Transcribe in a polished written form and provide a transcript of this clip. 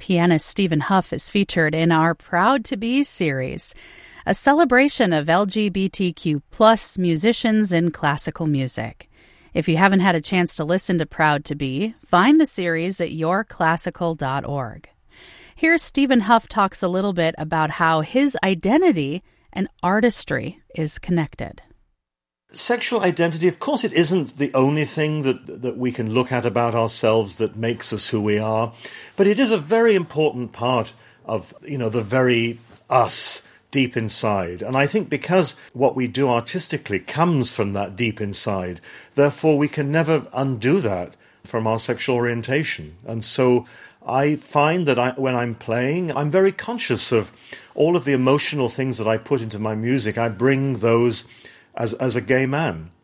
Pianist Stephen Hough is featured in our Proud to Be series, a celebration of LGBTQ plus musicians in classical music. If you haven't had a chance to listen to Proud to Be, find the series at yourclassical.org. Here, Stephen Hough talks a little bit about how his identity and artistry is connected. Sexual identity, of course, it isn't the only thing that we can look at about ourselves that makes us who we are, but it is a very important part of, the very us deep inside. And I think because what we do artistically comes from that deep inside, therefore we can never undo that from our sexual orientation. And so I find that when I'm playing, I'm very conscious of all of the emotional things that I put into my music. I bring those as a gay man.